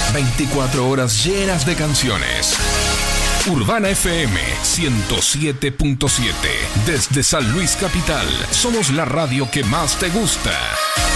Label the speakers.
Speaker 1: 24 horas llenas de canciones. Urbana FM 107.7. Desde San Luis Capital, somos la radio que más te gusta.